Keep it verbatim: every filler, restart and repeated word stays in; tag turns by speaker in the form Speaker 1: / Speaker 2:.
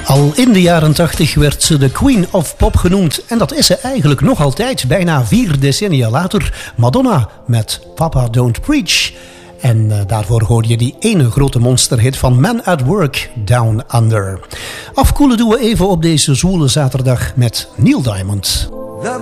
Speaker 1: Al in de jaren tachtig werd ze de Queen of Pop genoemd. En dat is ze eigenlijk nog altijd, bijna vier decennia later. Madonna met Papa Don't Preach. En uh, daarvoor hoor je die ene grote monsterhit van Man at Work, Down Under. Afkoelen doen we even op deze zwoele zaterdag met Neil Diamond.